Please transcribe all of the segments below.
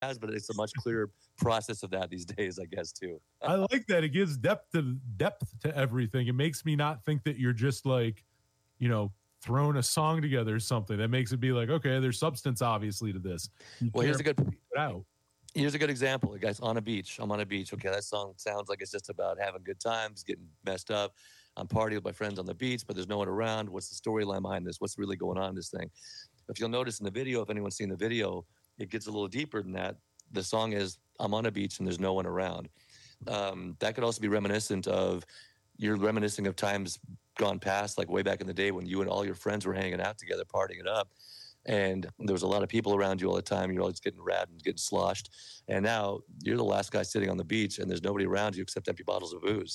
has, but it's a much clearer process of that these days, I guess, too. I like that. It gives depth to everything. It makes me not think that you're just like, throwing a song together or something. That makes it be like, okay, there's substance obviously to this. Well, here's a good example. Guys, on a beach. I'm on a beach. Okay, that song sounds like it's just about having good times, getting messed up. I'm partying with my friends on the beach, but there's no one around. What's the storyline behind this? What's really going on in this thing? If you'll notice in the video, if anyone's seen the video, it gets a little deeper than that. The song is, I'm on a beach and there's no one around. That could also be reminiscent of, you're reminiscing of times gone past, like way back in the day when you and all your friends were hanging out together, partying it up. And there was a lot of people around you all the time. You're always getting rad and getting sloshed. And now you're the last guy sitting on the beach and there's nobody around you except empty bottles of booze.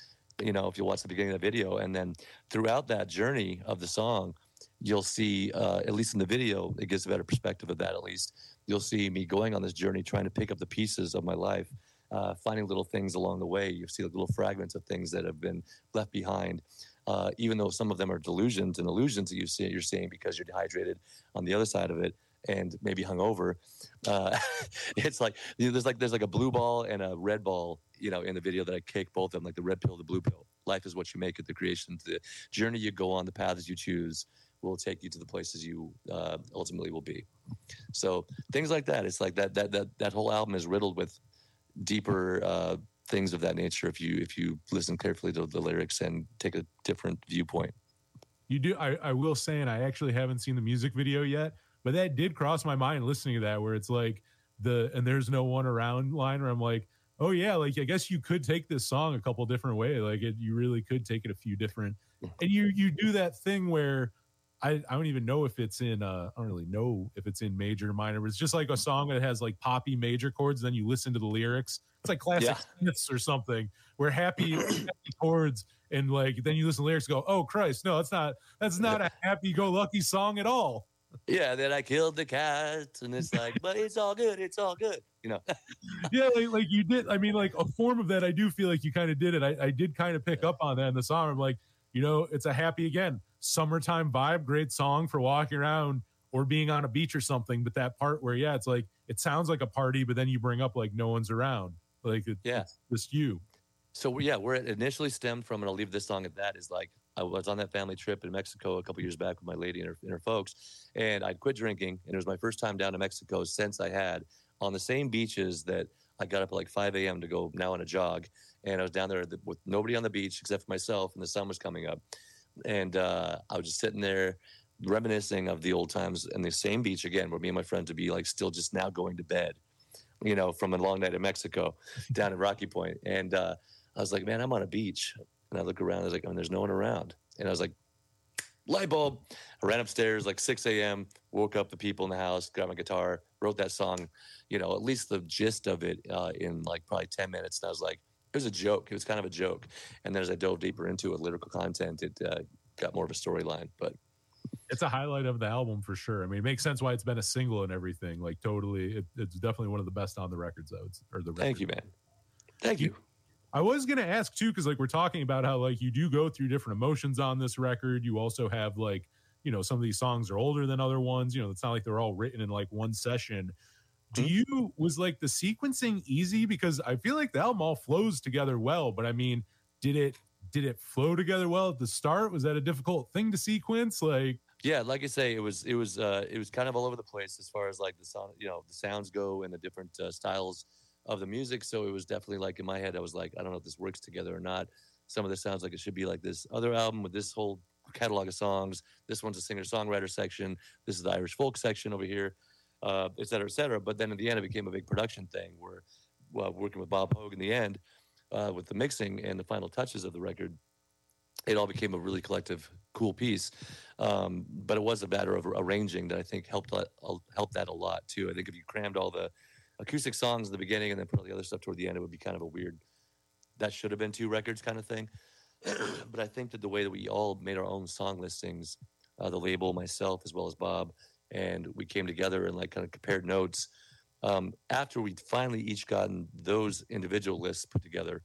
If you watch the beginning of the video. And then throughout that journey of the song, you'll see, at least in the video, it gives a better perspective of that at least. You'll see me going on this journey, trying to pick up the pieces of my life, finding little things along the way. You see little fragments of things that have been left behind. Even though some of them are delusions and illusions that you're seeing because you're dehydrated on the other side of it and maybe hungover. It's like there's like a blue ball and a red ball, in the video that I kick both of them, like the red pill, the blue pill. Life is what you make it. The creation, the journey you go on, the paths you choose will take you to the places you ultimately will be. So things like that. It's like that whole album is riddled with deeper things of that nature if you listen carefully to the lyrics and take a different viewpoint. You do. I will say, and I actually haven't seen the music video yet, but that did cross my mind listening to that, where it's like and there's no one around line, where I'm like, oh yeah, like I guess you could take this song a couple different ways. Like you really could take it a few different, and you do that thing where I don't even know if it's in I don't really know if it's in major or minor, but it's just like a song that has like poppy major chords. Then you listen to the lyrics. It's like classic Smiths or something where happy chords, and like then you listen to the lyrics and go, oh Christ, no, that's not a happy-go-lucky song at all. Yeah, then I killed the cat, and it's like, but it's all good, Yeah, like you did. I mean, like a form of that, I do feel like you kind of did it. I did kind of pick up on that in the song. I'm like, it's a happy, again, summertime vibe, great song for walking around or being on a beach or something. But that part where, it's like, it sounds like a party, but then you bring up like no one's around. Like, it's just you. So, where it initially stemmed from, and I'll leave this song at that, is like, I was on that family trip in Mexico a couple years back with my lady and her folks, and I'd quit drinking, and it was my first time down to Mexico since I had, on the same beaches that I got up at like 5 a.m. to go now on a jog, and I was down there with nobody on the beach except for myself, and the sun was coming up, and I was just sitting there reminiscing of the old times, and the same beach again, where me and my friends would be like still just now going to bed, from a long night in Mexico down at Rocky Point, and I was like, man, I'm on a beach. And I look around, I was like, there's no one around. And I was like, light bulb. I ran upstairs like 6 a.m., woke up the people in the house, grabbed my guitar, wrote that song, at least the gist of it in like probably 10 minutes. And I was like, it was a joke. It was kind of a joke. And then as I dove deeper into it, lyrical content, it got more of a storyline. But it's a highlight of the album for sure. I mean, it makes sense why it's been a single and everything. Like totally, it's definitely one of the best on the records, though. Thank you, man. Thank you. I was going to ask too, because like we're talking about how like you do go through different emotions on this record. You also have like, some of these songs are older than other ones. It's not like they're all written in like one session. Was like the sequencing easy? Because I feel like the album all flows together well, but I mean, did it flow together well at the start? Was that a difficult thing to sequence? Like, yeah, like I say, it was kind of all over the place as far as like the sound, the sounds go and the different styles of the music. So it was definitely like in my head, I was like, I don't know if this works together or not. Some of this sounds like it should be like this other album with this whole catalog of songs. This one's a singer-songwriter section. This is the Irish folk section over here, et cetera, et cetera. But then in the end, it became a big production thing where working with Bob Hogue in the end with the mixing and the final touches of the record, it all became a really collective, cool piece. But it was a matter of arranging that I think helped that a lot too. I think if you crammed all the acoustic songs in the beginning and then put all the other stuff toward the end, it would be kind of a weird, that should have been 2 records kind of thing. But I think that the way that we all made our own song listings, the label, myself, as well as Bob, and we came together and like kind of compared notes. After we'd finally each gotten those individual lists put together,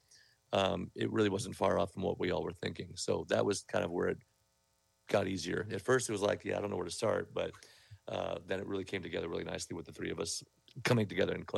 it really wasn't far off from what we all were thinking. So that was kind of where it got easier. At first it was like, I don't know where to start, but then it really came together really nicely with the 3 of us coming together and